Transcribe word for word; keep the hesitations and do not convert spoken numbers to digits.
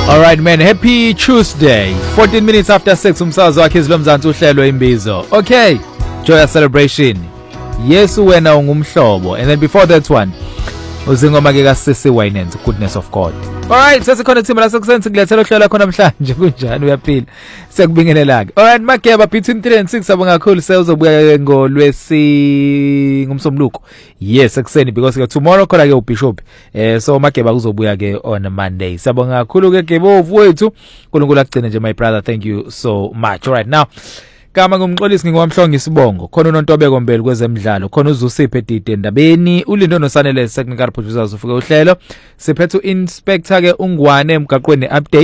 All right man, happy Tuesday. fourteen minutes after six umsakazo wakhe izilomzansi uhlelo imbizo. Okay, joyous celebration. Yesu wena ungumhlobo. And then before that one, uzingoma ke kaSisi Winans, Goodness of God. All right, sesikhona thimba lasekuseni kulethela uhlelo khona namhlanje kunjani uyaphila. Siyakubingelelaka. All right, Mageba between three and six abonga kakhulu sewuzobuya ngolwesi ngumsombuluko. Yes, ekuseni because tomorrow khona ke uBishop. Eh so Mageba uzobuya ke on Monday. Sabonga kakhulu ke Gebovu wethu. uNkulunkulu akugcine nje my brother. Thank you so much. All right, now kama ngumxolisi ngingwamhlonga isibongo khona uNontobeko Mbele kwezemidlalo khona uzusiphe Dide endabeni uLindo noSanele technical producers ufike uhlelo siphethe uinspector ke ungwane emgaqweni update